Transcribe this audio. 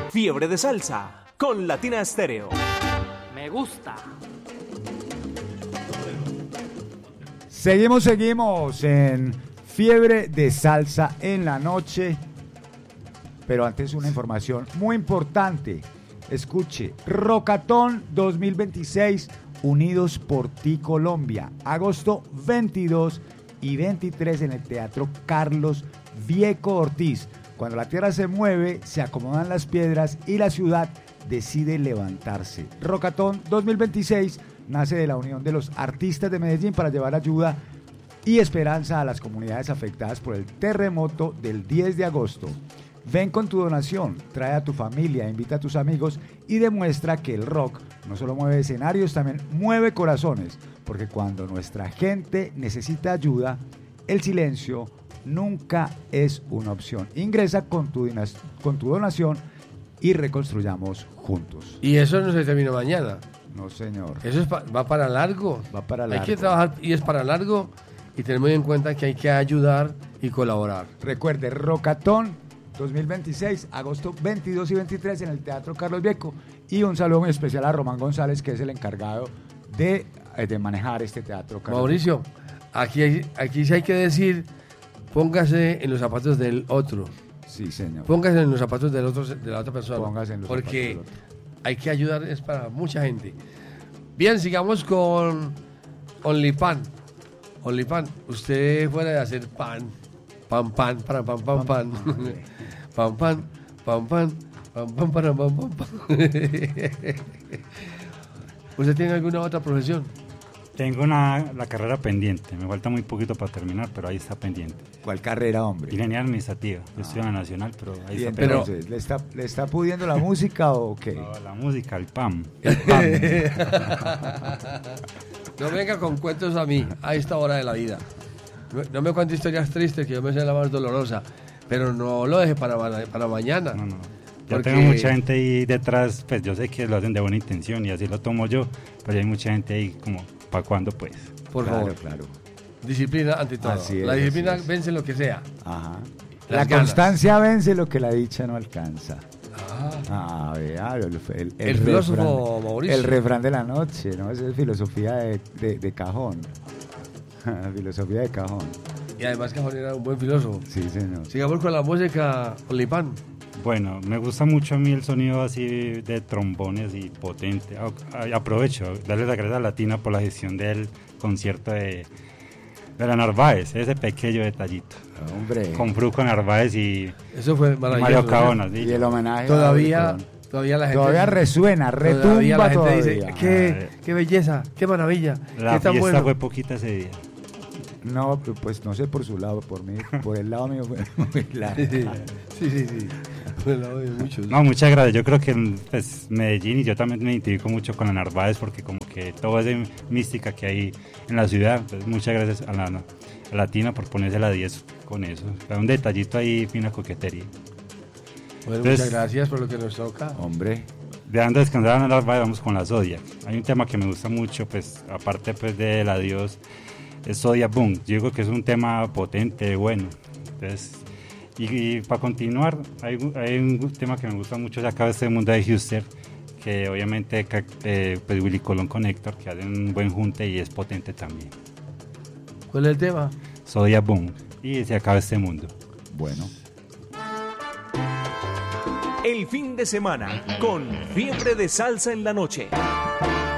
Fiebre de Salsa con Latina Estéreo. Me gusta. Seguimos en Fiebre de Salsa en la noche. Pero antes una información muy importante. Escuche, Rockatón 2026, Unidos por Ti Colombia, agosto 22 y 23 en el Teatro Carlos Vieco Ortiz. Cuando la tierra se mueve, se acomodan las piedras y la ciudad decide levantarse. Rockatón 2026 nace de la unión de los artistas de Medellín para llevar ayuda y esperanza a las comunidades afectadas por el terremoto del 10 de agosto. Ven con tu donación, trae a tu familia, invita a tus amigos y demuestra que el rock no solo mueve escenarios, también mueve corazones, porque cuando nuestra gente necesita ayuda, el silencio nunca es una opción. Ingresa con tu donación y reconstruyamos juntos. Y eso no se termina mañana. No, señor. Eso va para largo. Va para largo. Hay que trabajar y es para largo y tener muy en cuenta que hay que ayudar y colaborar. Recuerde, Rockatón 2026, agosto 22 y 23 en el Teatro Carlos Vieco. Y un saludo muy especial a Román González, que es el encargado de manejar este teatro. Carlos Mauricio, aquí sí hay que decir, póngase en los zapatos del otro. Sí, señor. Póngase en los zapatos del otro, de la otra persona. Póngase en los porque zapatos del otro. Hay que ayudar, es para mucha gente. Bien, sigamos con OnlyPan. OnlyPan, usted fuera de hacer pan, pan, para pan, pan, pan. Pan, pan, pan, pan, pan, pan, para pan, pan, pan. ¿Usted tiene alguna otra profesión? Tengo la carrera pendiente, me falta muy poquito para terminar, pero ahí está pendiente. ¿Cuál carrera, hombre? Ingeniería administrativa, yo estoy en la Nacional, pero ahí Y está entonces, pendiente. ¿le está pudiendo la música o qué? No, la música, el PAM. No venga con cuentos a mí a esta hora de la vida. No me cuente historias tristes, que yo me sé la más dolorosa, pero no lo deje para mañana. No. Yo Porque tengo mucha gente ahí detrás, pues yo sé que lo hacen de buena intención y así lo tomo yo, pero hay mucha gente ahí como, ¿para cuándo pues? Por Claro, favor. claro. Disciplina ante todo. Así es, la disciplina así es. vence lo que sea. Ajá. Las La ganas. constancia vence lo que la dicha no alcanza. Vea, El filósofo refrán, Mauricio. El refrán de la noche, ¿no? Esa es filosofía de cajón. Filosofía de cajón. Y además Cajón era un buen filósofo. Sí, señor. Sigamos con la música OnlyPan. Bueno, me gusta mucho a mí el sonido así de trombones y potente. Aprovecho, darle las gracias a Latina por la gestión del concierto de la Narváez, ese pequeño detallito. Hombre. Con Fruco Narváez y Eso fue maravilloso. Mario Caona. Y el homenaje. Todavía a la gente todavía resuena, retumba todavía la gente todavía. dice, qué belleza, qué maravilla, La qué tan fiesta bueno. fue poquita ese día. No, pues no sé por su lado, por mí, por el lado mío fue muy largo. Sí. Por el lado de muchos. No, muchas gracias. Yo creo que pues, Medellín y yo también me identifico mucho con la Narváez porque como que toda esa mística que hay en la ciudad. Entonces, muchas gracias a la Latina por ponerse la 10 con eso. Un detallito ahí, fina coquetería. Bueno, Entonces, muchas gracias por lo que nos toca. Hombre. Dejando descansar a la Narváez, vamos con la Zodiac. Hay un tema que me gusta mucho, pues aparte pues del adiós, es Zodiac Boom. Yo digo que es un tema potente, bueno. Entonces, y para continuar, hay un tema que me gusta mucho, se acaba este mundo de Houston, que obviamente pues Willy Colón con Héctor, que hacen un buen junte y es potente también. ¿Cuál es el tema? Zodiac Boom. Y se acaba este mundo. Bueno. El fin de semana con Fiebre de Salsa en la noche.